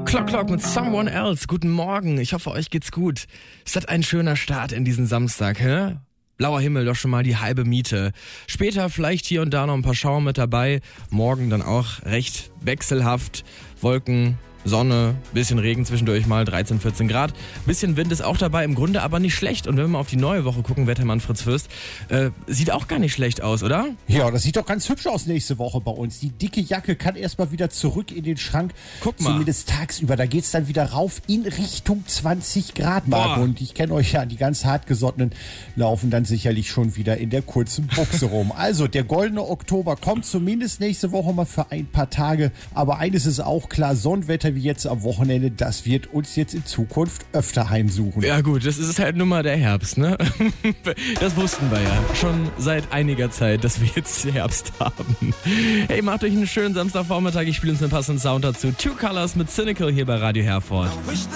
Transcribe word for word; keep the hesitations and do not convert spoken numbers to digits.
Clock Clock mit Someone Else. Guten Morgen, ich hoffe, euch geht's gut. Ist das ein schöner Start in diesen Samstag, hä? Blauer Himmel, doch schon mal die halbe Miete. Später vielleicht hier und da noch ein paar Schauer mit dabei. Morgen dann auch recht wechselhaft. Wolken, Sonne, bisschen Regen zwischendurch mal, dreizehn, vierzehn Grad. Bisschen Wind ist auch dabei, im Grunde aber nicht schlecht. Und wenn wir mal auf die neue Woche gucken, Wettermann Fritz Fürst, äh, sieht auch gar nicht schlecht aus, oder? Ja, das sieht doch ganz hübsch aus nächste Woche bei uns. Die dicke Jacke kann erstmal wieder zurück in den Schrank. Guck mal. Zumindest tagsüber. Da geht's dann wieder rauf in Richtung zwanzig Grad Marke. Und ich kenne euch ja, die ganz hartgesottenen laufen dann sicherlich schon wieder in der kurzen Buchse rum. Also, der goldene Oktober kommt zumindest nächste Woche mal für ein paar Tage. Aber eines ist auch klar, Sonnenwetter wie jetzt am Wochenende, das wird uns jetzt in Zukunft öfter heimsuchen. Ja gut, das ist halt nun mal der Herbst, ne? Das wussten wir ja schon seit einiger Zeit, dass wir jetzt Herbst haben. Hey, macht euch einen schönen Samstagvormittag. Ich spiele uns einen passenden Sound dazu. Two Colors mit Cynical hier bei Radio Herford.